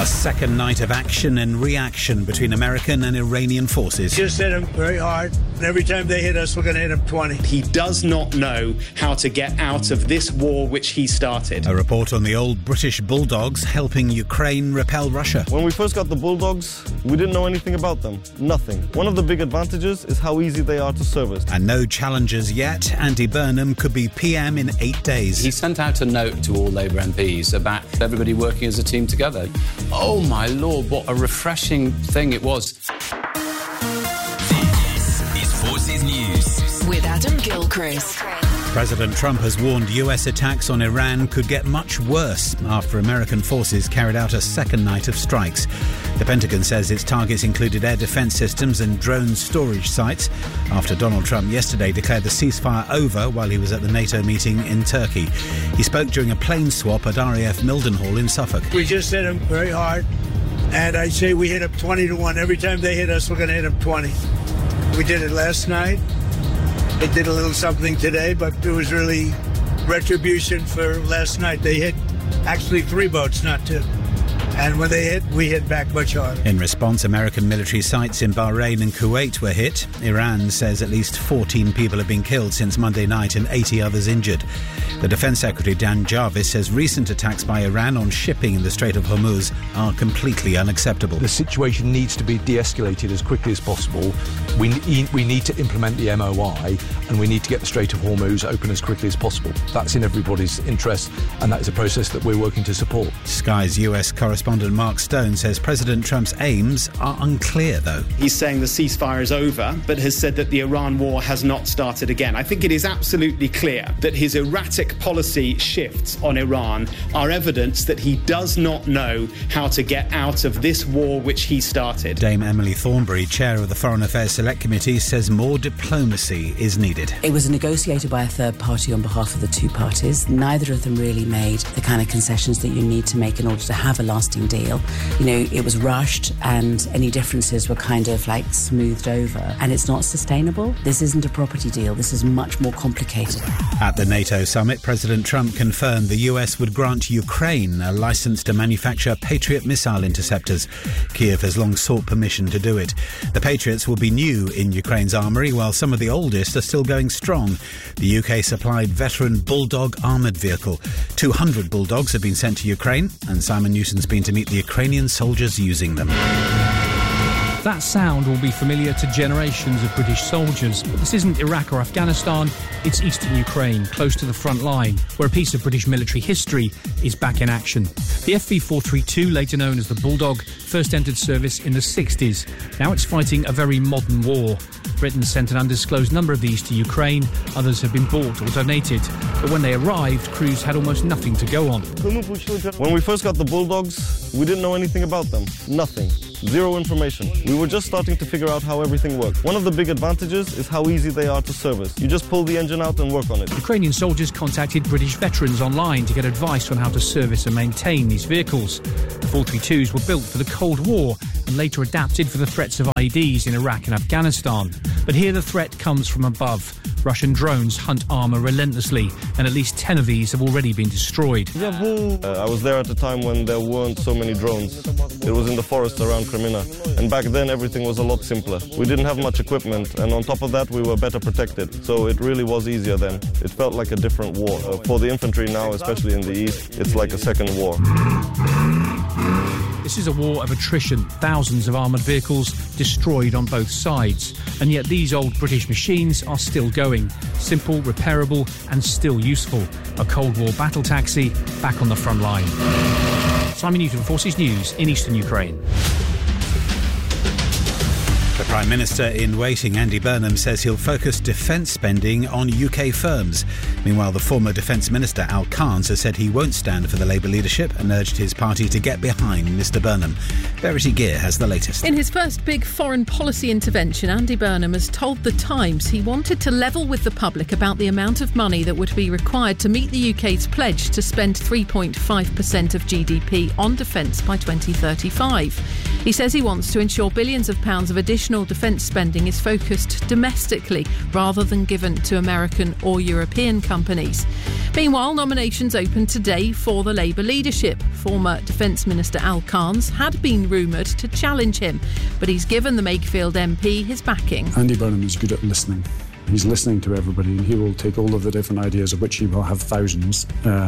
A second night of action and reaction between American and Iranian forces. Just hit them very hard. And every time they hit us, we're going to hit them 20. He does not know how to get out of this war which he started. A report on the old British bulldogs helping Ukraine repel Russia. When we first got the bulldogs, we didn't know anything about them. Nothing. One of the big advantages is how easy they are to service. And no challengers yet. Andy Burnham could be PM in 8 days. He sent out a note to all Labour MPs about everybody working as a team together. Oh my Lord, what a refreshing thing it was. This is Forces News with Adam Gilchrist. President Trump has warned US attacks on Iran could get much worse after American forces carried out a second night of strikes. The Pentagon says its targets included air defense systems and drone storage sites after Donald Trump yesterday declared the ceasefire over while he was at the NATO meeting in Turkey. He spoke during a plane swap at RAF Mildenhall in Suffolk. We just hit them very hard, and I say we hit them 20-1. Every time they hit us, we're going to hit them 20. We did it last night. They did a little something today, but it was really retribution for last night. They hit actually 3 boats, not 2. And when they hit, we hit back much harder. In response, American military sites in Bahrain and Kuwait were hit. Iran says at least 14 people have been killed since Monday night and 80 others injured. The Defence Secretary Dan Jarvis says recent attacks by Iran on shipping in the Strait of Hormuz are completely unacceptable. The situation needs to be de-escalated as quickly as possible. We need to implement the MOI, and we need to get the Strait of Hormuz open as quickly as possible. That's in everybody's interest, and that is a process that we're working to support. Sky's US correspondent Mark Stone says President Trump's aims are unclear, though. He's saying the ceasefire is over, but has said that the Iran war has not started again. I think it is absolutely clear that his erratic policy shifts on Iran are evidence that he does not know how to get out of this war which he started. Dame Emily Thornberry, chair of the Foreign Affairs Select Committee, says more diplomacy is needed. It was negotiated by a third party on behalf of the two parties. Neither of them really made the kind of concessions that you need to make in order to have a lasting deal. You know, it was rushed and any differences were kind of like smoothed over, and it's not sustainable. This isn't a property deal. This is much more complicated. At the NATO summit, President Trump confirmed the US would grant Ukraine a license to manufacture Patriot missile interceptors. Kiev has long sought permission to do it. The Patriots will be new in Ukraine's armoury, while some of the oldest are still going strong. The UK supplied veteran Bulldog armoured vehicle. 200 Bulldogs have been sent to Ukraine, and Simon Newson's been to meet the Ukrainian soldiers using them. That sound will be familiar to generations of British soldiers, but this isn't Iraq or Afghanistan, it's eastern Ukraine, close to the front line, where a piece of British military history is back in action. The FV432, later known as the Bulldog, first entered service in the 60s. Now it's fighting a very modern war. Britain sent an undisclosed number of these to Ukraine, others have been bought or donated. But when they arrived, crews had almost nothing to go on. When we first got the bulldogs, we didn't know anything about them. Nothing. Zero information. We were just starting to figure out how everything worked. One of the big advantages is how easy they are to service. You just pull the engine out and work on it. Ukrainian soldiers contacted British veterans online to get advice on how to service and maintain these vehicles. The 432s were built for the Cold War and later adapted for the threats of IEDs in Iraq and Afghanistan. But here the threat comes from above. Russian drones hunt armour relentlessly, and at least 10 of these have already been destroyed. I was there at a time when there weren't so many drones. It was in the forests around Crimea, and back then everything was a lot simpler. We didn't have much equipment, and on top of that we were better protected, so it really was easier then. It felt like a different war. For the infantry now, especially in the east, it's like a second war. This is a war of attrition, thousands of armoured vehicles destroyed on both sides. And yet these old British machines are still going, simple, repairable and still useful. A Cold War battle taxi back on the front line. Simon Newton, Forces News in eastern Ukraine. The Prime Minister in waiting, Andy Burnham, says he'll focus defence spending on UK firms. Meanwhile, the former Defence Minister, Al Carnes, has said he won't stand for the Labour leadership and urged his party to get behind Mr Burnham. Verity Gear has the latest. In his first big foreign policy intervention, Andy Burnham has told The Times he wanted to level with the public about the amount of money that would be required to meet the UK's pledge to spend 3.5% of GDP on defence by 2035. He says he wants to ensure billions of pounds of additional national defence spending is focused domestically rather than given to American or European companies. Meanwhile, nominations open today for the Labour leadership. Former Defence Minister Al Carnes had been rumoured to challenge him, but he's given the Makefield MP his backing. Andy Burnham is good at listening. He's listening to everybody, and he will take all of the different ideas, of which he will have thousands,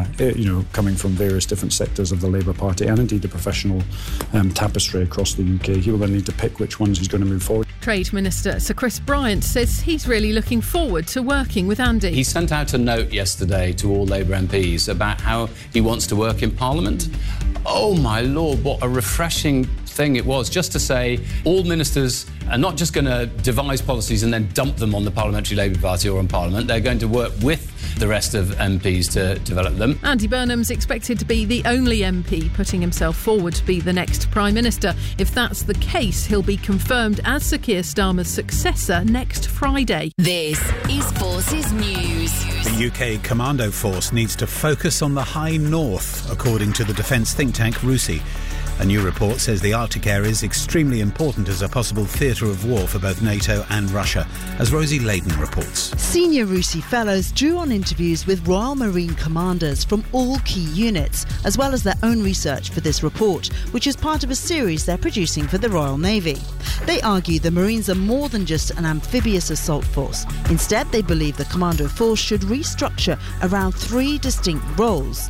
coming from various different sectors of the Labour Party and indeed the professional tapestry across the UK. He will then need to pick which ones he's going to move forward. Trade Minister Sir Chris Bryant says he's really looking forward to working with Andy. He sent out a note yesterday to all Labour MPs about how he wants to work in Parliament. Oh my Lord, what a refreshing thing it was, just to say all ministers are not just going to devise policies and then dump them on the Parliamentary Labour Party or on Parliament. They're going to work with the rest of MPs to develop them. Andy Burnham's expected to be the only MP putting himself forward to be the next Prime Minister. If that's the case, he'll be confirmed as Sir Keir Starmer's successor next Friday. This is Forces News. The UK Commando Force needs to focus on the High North, according to the defence think tank RUSI. A new report says the Arctic area is extremely important as a possible theatre of war for both NATO and Russia, as Rosie Layden reports. Senior RUSI fellows drew on interviews with Royal Marine commanders from all key units, as well as their own research for this report, which is part of a series they're producing for the Royal Navy. They argue the Marines are more than just an amphibious assault force. Instead, they believe the Commando Force should restructure around 3 distinct roles.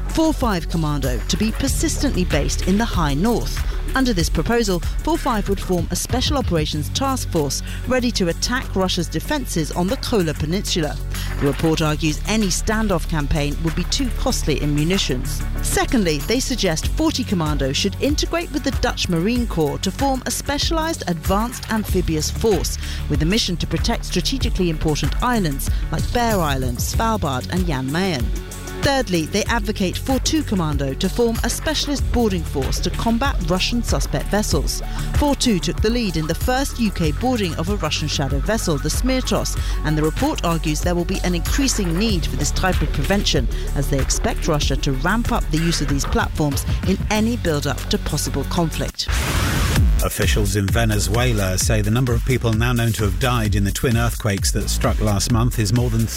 4-5 Commando to be persistently based in the High North. Under this proposal, 4-5 would form a Special Operations Task Force ready to attack Russia's defences on the Kola Peninsula. The report argues any standoff campaign would be too costly in munitions. Secondly, they suggest 40 Commando should integrate with the Dutch Marine Corps to form a specialised advanced amphibious force with a mission to protect strategically important islands like Bear Island, Svalbard and Jan Mayen. Thirdly, they advocate 4-2 Commando to form a specialist boarding force to combat Russian suspect vessels. 4-2 took the lead in the first UK boarding of a Russian shadow vessel, the Smirtos, and the report argues there will be an increasing need for this type of prevention as they expect Russia to ramp up the use of these platforms in any build-up to possible conflict. Officials in Venezuela say the number of people now known to have died in the twin earthquakes that struck last month is more than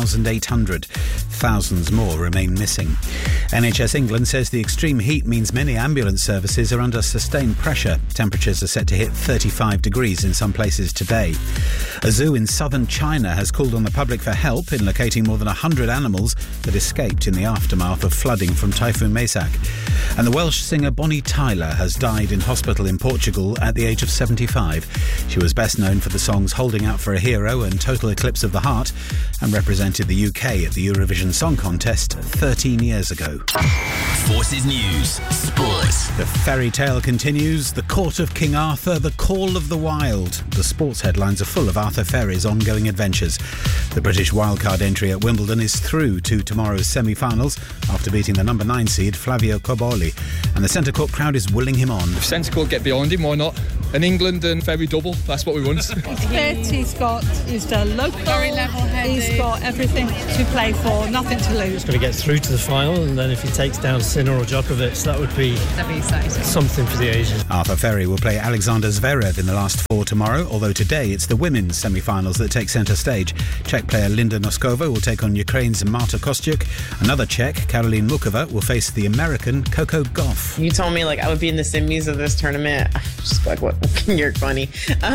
3,800. Thousands more remain missing. NHS England says the extreme heat means many ambulance services are under sustained pressure. Temperatures are set to hit 35 degrees in some places today. A zoo in southern China has called on the public for help in locating more than 100 animals that escaped in the aftermath of flooding from Typhoon Maisak. And the Welsh singer Bonnie Tyler has died in hospital in Portugal at the age of 75. She was best known for the songs Holding Out for a Hero and Total Eclipse of the Heart, and represented the UK at the Eurovision Song Contest 13 years ago. Forces News Sports. The fairy tale continues. The Court of King Arthur, the Call of the Wild. The sports headlines are full of Arthur Ferry's ongoing adventures. The British wildcard entry at Wimbledon is through to tomorrow's semi-finals after beating the number 9 seed Flavio Cobolli, and the centre court crowd is willing him on. If centre court get behind him, why not? An England and Ferry double, that's what we want. He's fit, he's a local, very level-headed. He's got everything to play for, nothing to lose. He's got to get through to the final, and then if he takes down Sinner or Djokovic, that'd be something for the Asians. Arthur Ferry will play Alexander Zverev in the last 4 tomorrow, although today it's the women's semi-finals that take centre stage. Czech player Linda Noskova will take on Ukraine's Marta Kostyuk. Another Czech, Caroline Mukova, will face the American Coco Gauff. You told me I would be in the semis of this tournament. I was just like, what? You're funny.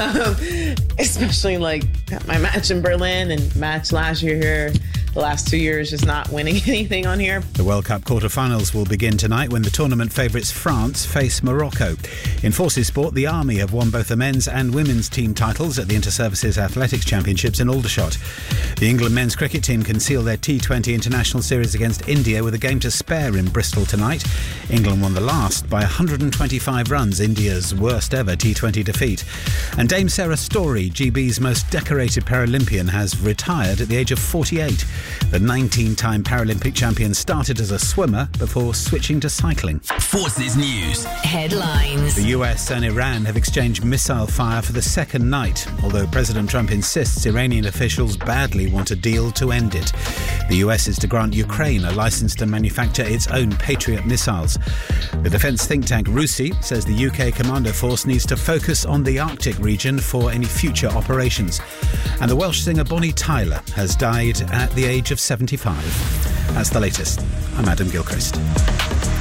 Especially my match in Berlin and match last year here. The last 2 years just not winning anything on here. The World Cup quarter-finals will begin tonight when the tournament favourites France face Morocco. In Forces Sport, the Army have won both the men's and women's team titles at the Inter-Services Athletics Championships in Aldershot. The England men's cricket team can seal their T20 international series against India with a game to spare in Bristol tonight. England won the last by 125 runs, India's worst ever T20 defeat. And Dame Sarah Storey, GB's most decorated Paralympian, has retired at the age of 48. The 19-time Paralympic champion started as a swimmer before switching to cycling. Forces News. Headlines. The US and Iran have exchanged missile fire for the second night, although President Trump insists Iranian officials badly want a deal to end it. The US is to grant Ukraine a license to manufacture its own Patriot missiles. The defence think tank RUSI says the UK Commander Force needs to focus on the Arctic region for any future operations. And the Welsh singer Bonnie Tyler has died at the age of 75. That's the latest. I'm Adam Gilchrist.